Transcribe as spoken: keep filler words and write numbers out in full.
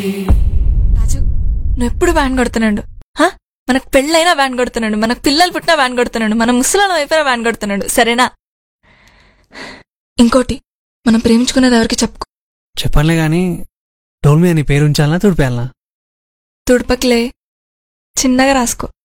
రాజు నువ్వు ఎప్పుడు వ్యాన్ కొడుతున్నాడు? మనకు పెళ్ళైనా వ్యాన్ కొడుతున్నాడు, మనకు పిల్లలు పుట్టినా వ్యాన్ కొడుతున్నాడు, మన ముసలాలం అయిపోయినా వ్యాన్ కొడుతున్నాడు. సరేనా? ఇంకోటి, మనం ప్రేమించుకున్నది ఎవరికి చెప్పుకో. చెప్పనులే గాని డోల్ మీద నీ పేరు ఉంచాలనా తుడిపేయాలనా? తుడపకిలే, చిన్నగా రాసుకో.